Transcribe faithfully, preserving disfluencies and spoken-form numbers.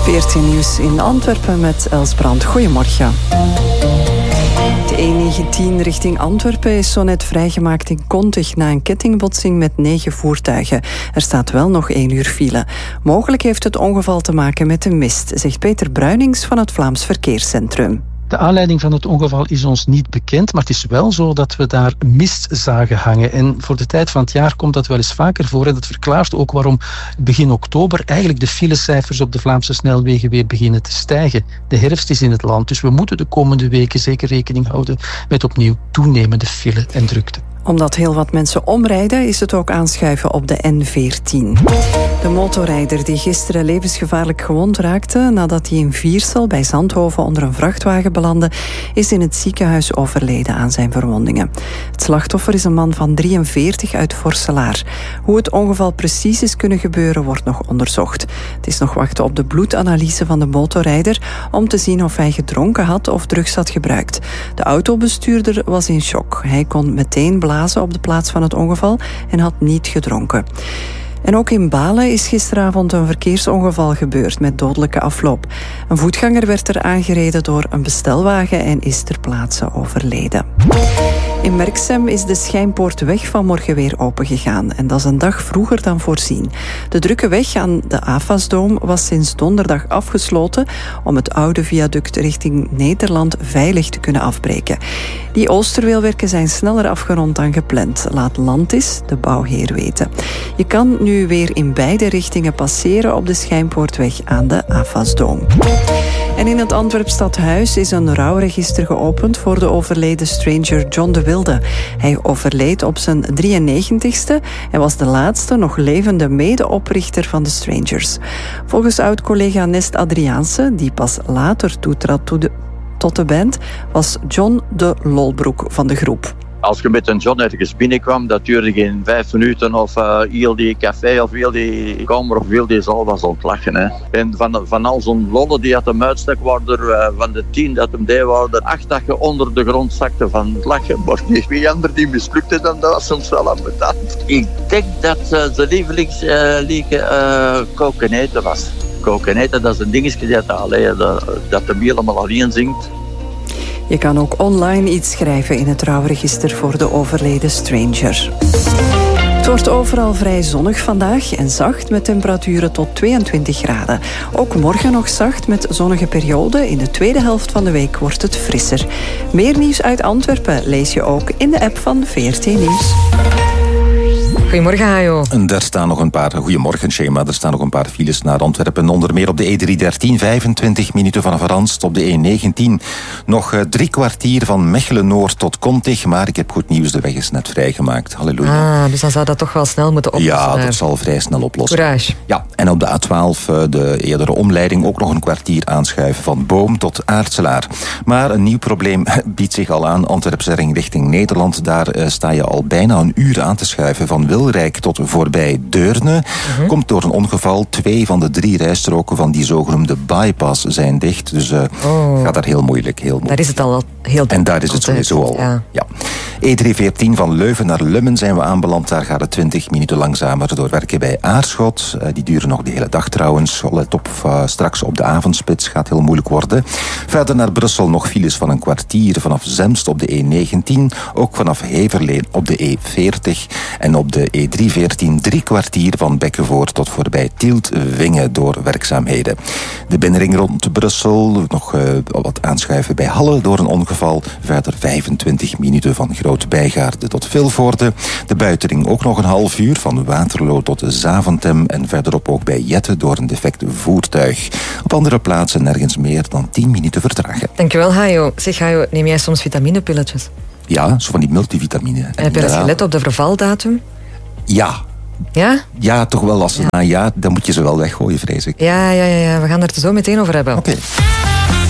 V R T Nieuws in Antwerpen met Els Brand. Goedemorgen. De E negentien richting Antwerpen is zo net vrijgemaakt in Kontig na een kettingbotsing met negen voertuigen. Er staat wel nog één uur file. Mogelijk heeft het ongeval te maken met de mist, zegt Peter Bruinings van het Vlaams Verkeerscentrum. De aanleiding van het ongeval is ons niet bekend, maar het is wel zo dat we daar mist zagen hangen. En voor de tijd van het jaar komt dat wel eens vaker voor. En dat verklaart ook waarom begin oktober eigenlijk de filecijfers op de Vlaamse snelwegen weer beginnen te stijgen. De herfst is in het land, dus we moeten de komende weken zeker rekening houden met opnieuw toenemende file en drukte. Omdat heel wat mensen omrijden, is het ook aanschuiven op de N veertien. De motorrijder die gisteren levensgevaarlijk gewond raakte nadat hij in Viersel bij Zandhoven onder een vrachtwagen belandde, is in het ziekenhuis overleden aan zijn verwondingen. Het slachtoffer is een man van drieënveertig uit Vorselaar. Hoe het ongeval precies is kunnen gebeuren, wordt nog onderzocht. Het is nog wachten op de bloedanalyse van de motorrijder om te zien of hij gedronken had of drugs had gebruikt. De autobestuurder was in shock. Hij kon meteen blazen op de plaats van het ongeval en had niet gedronken. En ook in Balen is gisteravond een verkeersongeval gebeurd met dodelijke afloop. Een voetganger werd er aangereden door een bestelwagen en is ter plaatse overleden. In Merksem is de Schijnpoortweg vanmorgen weer opengegaan. En dat is een dag vroeger dan voorzien. De drukke weg aan de Afasdoom was sinds donderdag afgesloten om het oude viaduct richting Nederland veilig te kunnen afbreken. Die oosterweelwerken zijn sneller afgerond dan gepland, laat Landis, de bouwheer, weten. Je kan nu weer in beide richtingen passeren op de Schijnpoortweg aan de Afasdoom. En in het Antwerp Stadhuis is een rouwregister geopend voor de overleden stranger John de Wilde. Hij overleed op zijn drieënnegentigste en was de laatste nog levende medeoprichter van de Strangers. Volgens oud-collega Nest Adriaanse, die pas later toetrad tot de band, was John de lolbroek van de groep. Als je met een John ergens binnenkwam, dat duurde geen vijf minuten of uh, heel die café of heel die kamer of heel die zaal was ontlachen. Hè. En van, van al zo'n lollen die had hem uitstak, waren er uh, van de tien dat hem deed, waren er acht dat je onder de grond zakte van het lachen. Maar wie ander die mislukte, dan dat was soms wel ambetant. Ik denk dat uh, zijn lievelingsliedje uh, uh, Koken eten was. Koken eten, dat is een dingetje dat, allee, dat, dat hem helemaal alleen zingt. Je kan ook online iets schrijven in het rouwregister voor de overleden stranger. Het wordt overal vrij zonnig vandaag en zacht met temperaturen tot tweeëntwintig graden. Ook morgen nog zacht met zonnige perioden. In de tweede helft van de week wordt het frisser. Meer nieuws uit Antwerpen lees je ook in de app van V R T Nieuws. Goedemorgen, Hajo. En daar staan nog een paar... Goedemorgen, Shema. Er staan nog een paar files naar Antwerpen. Onder meer op de E driehonderddertien, vijfentwintig minuten vanaf Ranst. Op de E negentien nog uh, drie kwartier van Mechelen-Noord tot Kontig. Maar ik heb goed nieuws, de weg is net vrijgemaakt. Halleluja. Ah, dus dan zou dat toch wel snel moeten oplossen. Ja, daar. dat zal vrij snel oplossen. Courage. Ja, en op de A twaalf, uh, de eerdere omleiding, ook nog een kwartier aanschuiven van Boom tot Aartselaar. Maar een nieuw probleem biedt zich al aan. Antwerpsering richting Nederland. Daar uh, sta je al bijna een uur aan te schuiven van Wilrijk tot voorbij Deurne. Uh-huh. Komt door een ongeval. Twee van de drie rijstroken van die zogenoemde bypass zijn dicht. Dus uh, oh. gaat daar heel moeilijk. Heel moeilijk. Daar is het al heel En daar is het sowieso al. Ja. Ja. E driehonderdveertien van Leuven naar Lummen zijn we aanbeland. Daar gaat het twintig minuten langzamer doorwerken bij Aarschot. Uh, die duren nog de hele dag trouwens. Let op, uh, straks op de avondspits gaat heel moeilijk worden. Verder naar Brussel nog files van een kwartier vanaf Zemst op de E negentien. Ook vanaf Heverleen op de E veertig. En op de E driehonderdveertien drie kwartier van Bekkenvoort tot voorbij Tielt-Wingen door werkzaamheden. De binnenring rond Brussel, nog uh, wat aanschuiven bij Halle door een ongeval. Verder vijfentwintig minuten van Groot-Bijgaarde tot Vilvoorde. De buitenring ook nog een half uur van Waterloo tot Zaventem. En verderop ook bij Jette door een defect voertuig. Op andere plaatsen nergens meer dan tien minuten vertragen. Dankjewel, Hajo. Zeg, Hajo, neem jij soms vitamine-pilletjes? Ja, zo van die multivitamine. En heb je eens gelet op de vervaldatum? Ja. Ja? Ja, toch wel. Als ze ja. na een jaar, dan moet je ze wel weggooien, vrees ik. Ja, ja, ja, ja. We gaan er het zo meteen over hebben. Oké. Okay.